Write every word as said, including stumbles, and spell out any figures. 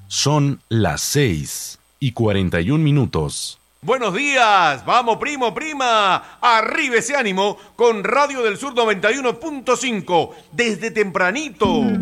Son las seis y cuarenta y un minutos. Buenos días, vamos primo, prima, arriba ese ánimo con Radio del Sur noventa y uno punto cinco, desde tempranito.